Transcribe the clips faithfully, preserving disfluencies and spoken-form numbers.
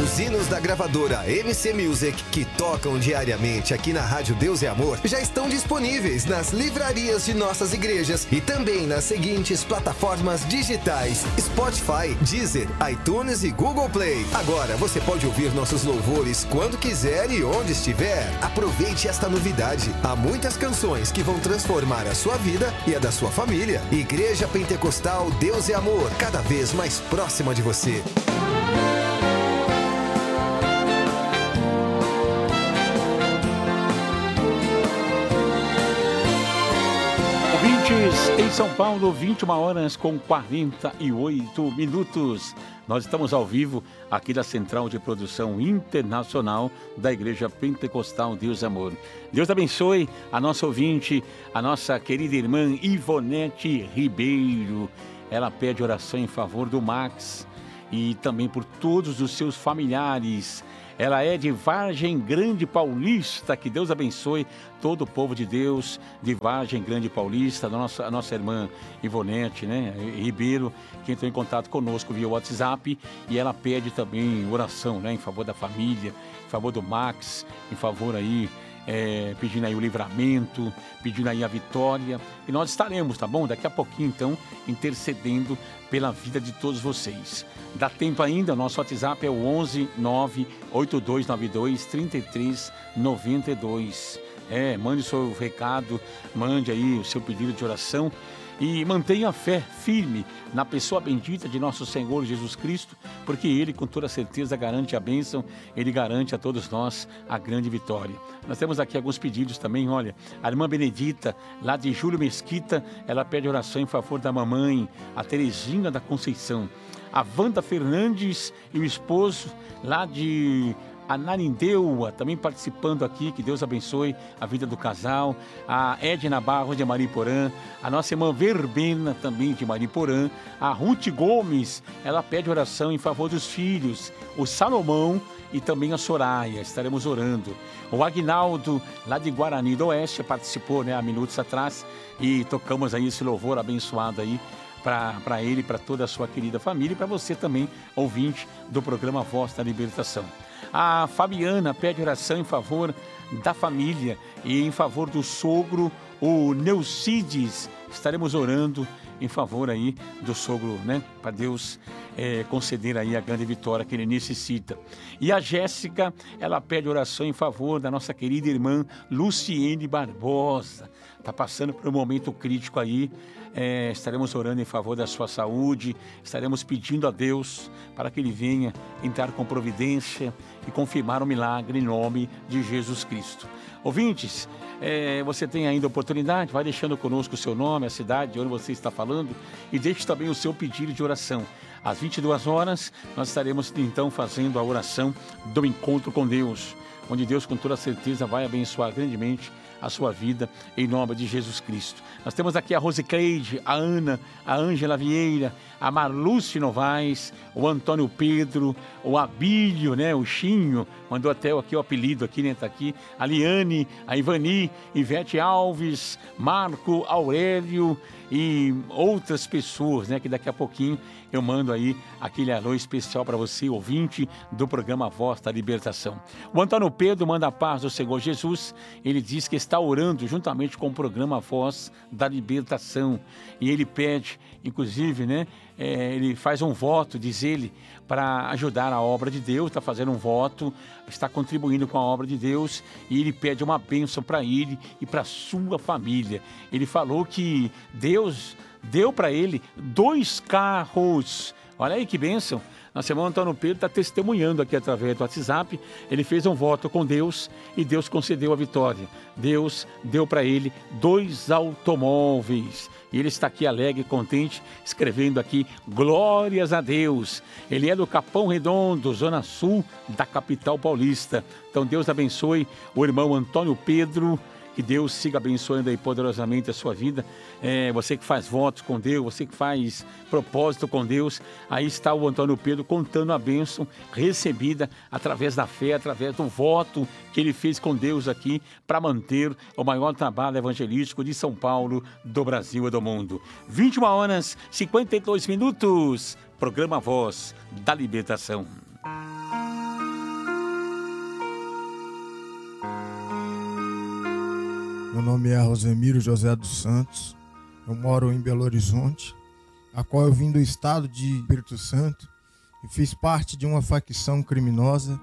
Os hinos da gravadora M C Music, que tocam diariamente aqui na Rádio Deus e Amor, já estão disponíveis nas livrarias de nossas igrejas e também nas seguintes plataformas digitais: Spotify, Deezer, iTunes e Google Play. Agora você pode ouvir nossos louvores quando quiser e onde estiver. Aproveite esta novidade. Há muitas canções que vão transformar a sua vida e a da sua família. Igreja Pentecostal Deus e Amor, cada vez mais próxima de você. Em São Paulo, vinte e uma horas com quarenta e oito minutos. Nós estamos ao vivo aqui da Central de Produção Internacional da Igreja Pentecostal Deus e Amor. Deus abençoe a nossa ouvinte, a nossa querida irmã Ivonete Ribeiro. Ela pede oração em favor do Max e também por todos os seus familiares. Ela é de Vargem Grande Paulista. Que Deus abençoe todo o povo de Deus de Vargem Grande Paulista. A nossa, a nossa irmã Ivonete, né, Ribeiro, que entrou em contato conosco via WhatsApp. E ela pede também oração, né, em favor da família, em favor do Max, em favor aí, é, pedindo aí o livramento, pedindo aí a vitória. E nós estaremos, tá bom? Daqui a pouquinho, então, intercedendo pela vida de todos vocês. Dá tempo ainda, nosso WhatsApp é o onze nove oito dois nove dois três três nove dois. É, mande o seu recado, mande aí o seu pedido de oração e mantenha a fé firme na pessoa bendita de nosso Senhor Jesus Cristo, porque Ele com toda certeza garante a bênção, Ele garante a todos nós a grande vitória. Nós temos aqui alguns pedidos também, olha, a irmã Benedita, lá de Júlio Mesquita, ela pede oração em favor da mamãe, a Terezinha da Conceição. A Wanda Fernandes e o esposo lá de Ananindeua, também participando aqui, que Deus abençoe a vida do casal. A Edna Barros de Mariporã, a nossa irmã Verbena também de Mariporã. A Ruth Gomes, ela pede oração em favor dos filhos, o Salomão e também a Soraya, estaremos orando. O Aguinaldo, lá de Guarani do Oeste, participou, né, há minutos atrás, e tocamos aí esse louvor abençoado aí para ele, para toda a sua querida família e para você também, ouvinte do programa Voz da Libertação. A Fabiana pede oração em favor da família e em favor do sogro, o Neucides. Estaremos orando em favor aí do sogro, né? Para Deus é, conceder aí a grande vitória que ele necessita. E a Jéssica, ela pede oração em favor da nossa querida irmã Luciene Barbosa. Está passando por um momento crítico aí. É, estaremos orando em favor da sua saúde, estaremos pedindo a Deus para que Ele venha entrar com providência e confirmar o milagre em nome de Jesus Cristo. Ouvintes, é, você tem ainda oportunidade, vai deixando conosco o seu nome, a cidade de onde você está falando e deixe também o seu pedido de oração. Às vinte e duas horas, nós estaremos então fazendo a oração do encontro com Deus, onde Deus com toda certeza vai abençoar grandemente a sua vida, em nome de Jesus Cristo. Nós temos aqui a Rosicleide, a Ana, a Ângela Vieira, a Marluce Novaes, o Antônio Pedro, o Abílio, né, o Chinho, mandou até aqui o apelido aqui, né, tá aqui, a Liane, a Ivani, Ivete Alves, Marco Aurélio e outras pessoas, né, que daqui a pouquinho eu mando aí aquele alô especial para você, ouvinte do programa Voz da Libertação. O Antônio Pedro manda a paz do Senhor Jesus, ele diz que está orando juntamente com o programa Voz da Libertação e ele pede, inclusive, né, é, ele faz um voto, diz ele, para ajudar a obra de Deus, está fazendo um voto, está contribuindo com a obra de Deus e ele pede uma bênção para ele e para a sua família. Ele falou que Deus deu para ele dois carros. Olha aí que bênção. Nosso irmão Antônio Pedro está testemunhando aqui através do WhatsApp. Ele fez um voto com Deus e Deus concedeu a vitória. Deus deu para ele dois automóveis. E ele está aqui alegre, contente, escrevendo aqui, glórias a Deus. Ele é do Capão Redondo, zona sul da capital paulista. Então Deus abençoe o irmão Antônio Pedro. Que Deus siga abençoando aí poderosamente a sua vida. É, você que faz votos com Deus, você que faz propósito com Deus, aí está o Antônio Pedro contando a bênção recebida através da fé, através do voto que ele fez com Deus aqui para manter o maior trabalho evangelístico de São Paulo, do Brasil e do mundo. vinte e uma horas, cinquenta e dois minutos, programa Voz da Libertação. Meu nome é Rosemiro José dos Santos. Eu moro em Belo Horizonte, a qual eu vim do estado de Espírito Santo e fiz parte de uma facção criminosa,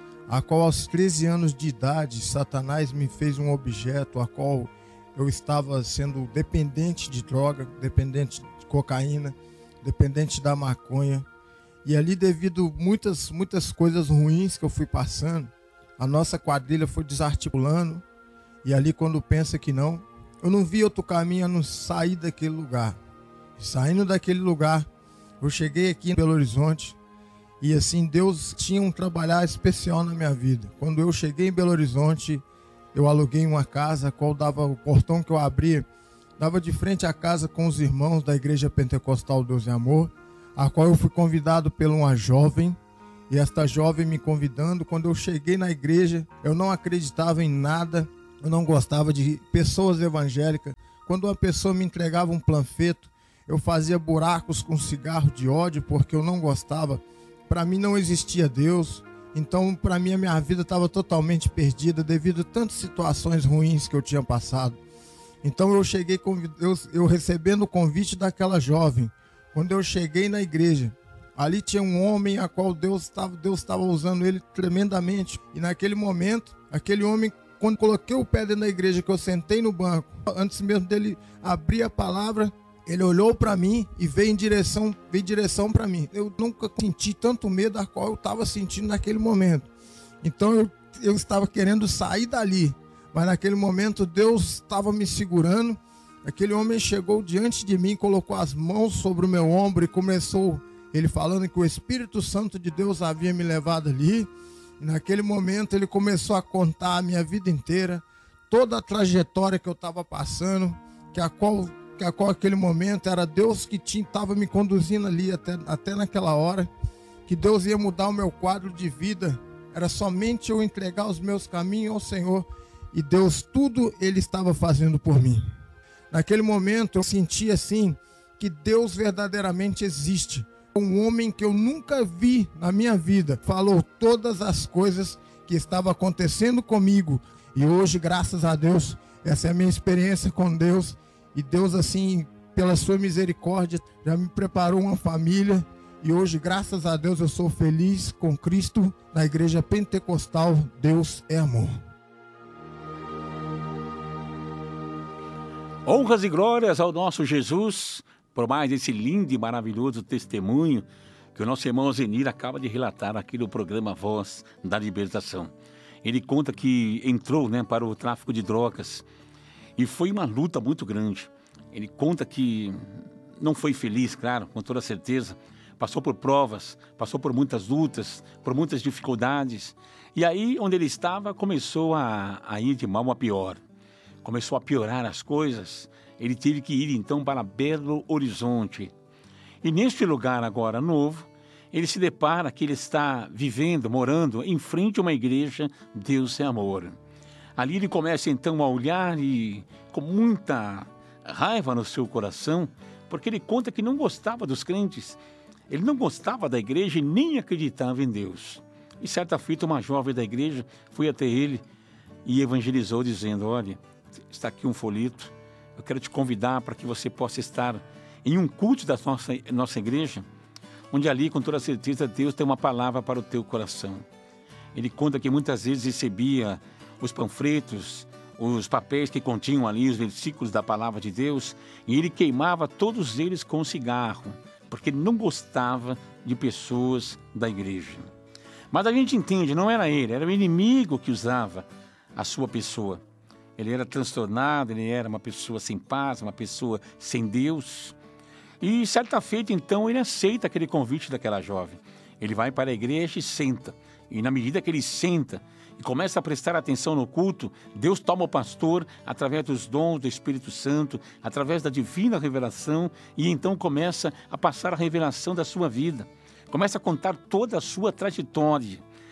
a qual aos treze anos de idade Satanás me fez um objeto a qual eu estava sendo dependente de droga, dependente de cocaína, dependente da maconha. E ali, devido muitas muitas coisas ruins que eu fui passando, a nossa quadrilha foi desarticulando. E ali, quando pensa que não, eu não vi outro caminho a não sair daquele lugar. Saindo daquele lugar, eu cheguei aqui em Belo Horizonte e assim, Deus tinha um trabalhar especial na minha vida. Quando eu cheguei em Belo Horizonte, eu aluguei uma casa, a qual dava, o portão que eu abria, dava de frente à casa com os irmãos da Igreja Pentecostal Deus e Amor, a qual eu fui convidado por uma jovem, e esta jovem me convidando. Quando eu cheguei na igreja, eu não acreditava em nada, eu não gostava de pessoas evangélicas. Quando uma pessoa me entregava um panfleto, eu fazia buracos com cigarro de ódio, porque eu não gostava. Para mim não existia Deus, então para mim a minha vida estava totalmente perdida devido a tantas situações ruins que eu tinha passado. Então eu cheguei, eu, eu recebendo o convite daquela jovem. Quando eu cheguei na igreja, ali tinha um homem a qual Deus estava Deus estava usando ele tremendamente. E naquele momento, aquele homem, quando coloquei o pé dentro da igreja, que eu sentei no banco, antes mesmo dele abrir a palavra, ele olhou para mim e veio em direção, veio em direção para mim. Eu nunca senti tanto medo a qual eu estava sentindo naquele momento. Então eu, eu estava querendo sair dali, mas naquele momento Deus estava me segurando. Aquele homem chegou diante de mim, colocou as mãos sobre o meu ombro e começou, ele falando que o Espírito Santo de Deus havia me levado ali. E naquele momento ele começou a contar a minha vida inteira, toda a trajetória que eu estava passando, que a qual, que a qual aquele momento era Deus que estava me conduzindo ali até, até naquela hora, que Deus ia mudar o meu quadro de vida, era somente eu entregar os meus caminhos ao Senhor, e Deus tudo ele estava fazendo por mim. Naquele momento eu senti assim, que Deus verdadeiramente existe. Um homem que eu nunca vi na minha vida falou todas as coisas que estavam acontecendo comigo. E hoje, graças a Deus, essa é a minha experiência com Deus. E Deus, assim, pela sua misericórdia, já me preparou uma família. E hoje, graças a Deus, eu sou feliz com Cristo na Igreja Pentecostal. Deus é amor. Honras e glórias ao nosso Jesus, por mais esse lindo e maravilhoso testemunho que o nosso irmão Zenir acaba de relatar aqui no programa Voz da Libertação. Ele conta que entrou, né, para o tráfico de drogas e foi uma luta muito grande. Ele conta que não foi feliz, claro, com toda certeza. Passou por provas, passou por muitas lutas, por muitas dificuldades. E aí, onde ele estava, começou a, a ir de mal a pior. Começou a piorar as coisas, ele teve que ir então para Belo Horizonte. E neste lugar agora novo, ele se depara que ele está vivendo, morando em frente a uma igreja, Deus é Amor. Ali ele começa então a olhar e com muita raiva no seu coração, porque ele conta que não gostava dos crentes, ele não gostava da igreja e nem acreditava em Deus. E certa feita uma jovem da igreja foi até ele e evangelizou dizendo: olha, está aqui um folheto, eu quero te convidar para que você possa estar em um culto da nossa, nossa igreja, onde ali, com toda certeza, Deus tem uma palavra para o teu coração. Ele conta que muitas vezes recebia os panfletos, os papéis que continham ali os versículos da palavra de Deus, e ele queimava todos eles com cigarro, porque ele não gostava de pessoas da igreja. Mas a gente entende, não era ele, era o inimigo que usava a sua pessoa. Ele era transtornado, ele era uma pessoa sem paz, uma pessoa sem Deus. E certa feita, então, ele aceita aquele convite daquela jovem. Ele vai para a igreja e senta. E na medida que ele senta e começa a prestar atenção no culto, Deus toma o pastor através dos dons do Espírito Santo, através da divina revelação, e então começa a passar a revelação da sua vida. Começa a contar toda a sua trajetória.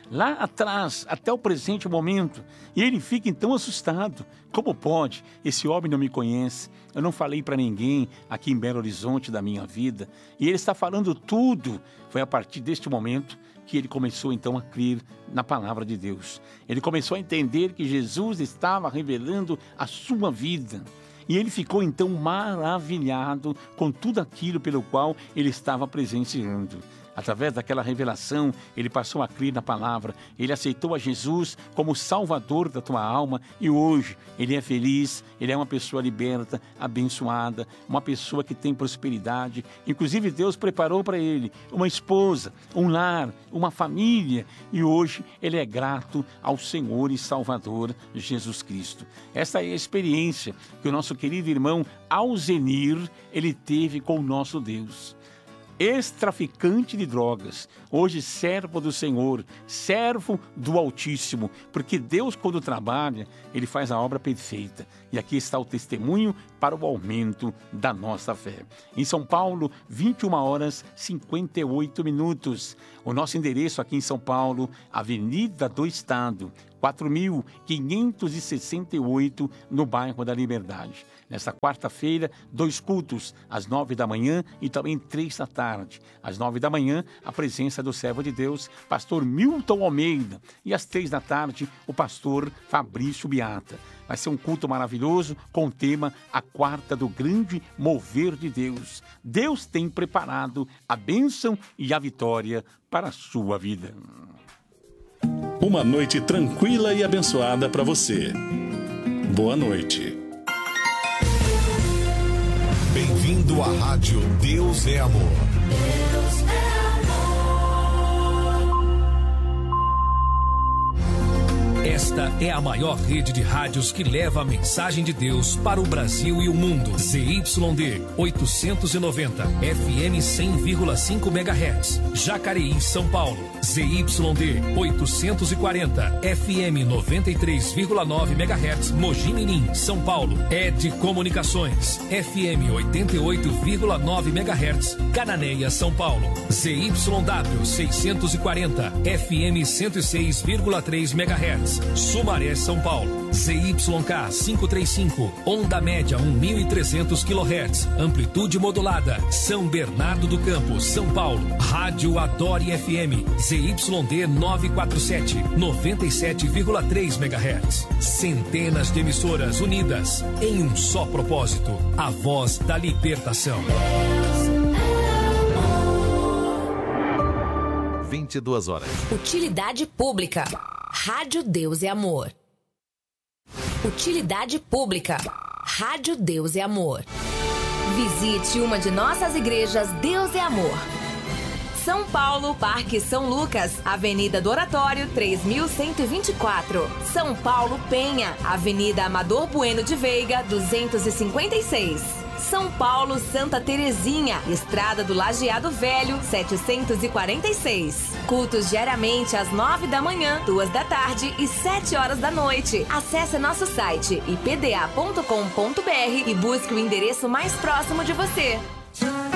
lá atrás, até o presente momento. E ele fica então assustado. Como pode? Esse homem não me conhece. Eu não falei para ninguém aqui em Belo Horizonte da minha vida. E ele está falando tudo. Foi a partir deste momento que ele começou então a crer na palavra de Deus. Ele começou a entender que Jesus estava revelando a sua vida. E ele ficou então maravilhado com tudo aquilo pelo qual ele estava presenciando. Através daquela revelação, ele passou a crer na palavra. Ele aceitou a Jesus como Salvador da tua alma. E hoje ele é feliz, ele é uma pessoa liberta, abençoada, uma pessoa que tem prosperidade. Inclusive Deus preparou para ele uma esposa, um lar, uma família. E hoje ele é grato ao Senhor e Salvador Jesus Cristo. Essa é a experiência que o nosso querido irmão Alzenir, ele teve com o nosso Deus. Ex-traficante de drogas, hoje servo do Senhor, servo do Altíssimo, porque Deus, quando trabalha, Ele faz a obra perfeita. E aqui está o testemunho para o aumento da nossa fé. Em São Paulo, vinte e uma horas e cinquenta e oito minutos. O nosso endereço aqui em São Paulo, Avenida do Estado, quatro mil quinhentos e sessenta e oito, no bairro da Liberdade. Nesta quarta-feira, dois cultos, às nove da manhã e também três da tarde. Às nove da manhã, a presença do servo de Deus, pastor Milton Almeida. E às três da tarde, o pastor Fabrício Beata. Vai ser um culto maravilhoso com o tema A Quarta do Grande Mover de Deus. Deus tem preparado a bênção e a vitória para a sua vida. Uma noite tranquila e abençoada para você. Boa noite. Bem-vindo à Rádio Deus é Amor. Deus é amor. Esta é a maior rede de rádios que leva a mensagem de Deus para o Brasil e o mundo. Z Y D oitocentos e noventa, F M cem vírgula cinco megahertz, Jacareí, São Paulo. Z Y D oitocentos e quarenta, F M noventa e três vírgula nove megahertz, Mogi Mirim, São Paulo. Ed Comunicações, F M oitenta e oito vírgula nove megahertz, Cananéia, São Paulo. Z Y W seiscentos e quarenta, F M cento e seis vírgula três megahertz, Sumaré, São Paulo. Z Y K quinhentos e trinta e cinco, onda média mil e trezentos quilohertz, amplitude modulada, São Bernardo do Campo, São Paulo. Rádio Adore F M, Z Y D novecentos e quarenta e sete, noventa e sete vírgula três megahertz. Centenas de emissoras unidas em um só propósito, a voz da libertação. vinte e duas horas. Utilidade pública. Rádio Deus é Amor. Utilidade pública. Rádio Deus é Amor. Visite uma de nossas igrejas Deus é Amor. São Paulo, Parque São Lucas, Avenida do Oratório, três mil cento e vinte e quatro. São Paulo, Penha, Avenida Amador Bueno de Veiga, duzentos e cinquenta e seis. São Paulo, Santa Terezinha, Estrada do Lajeado Velho, setecentos e quarenta e seis. Cultos diariamente às nove da manhã, duas da tarde e sete horas da noite. Acesse nosso site i p d a ponto com ponto b r e busque o endereço mais próximo de você.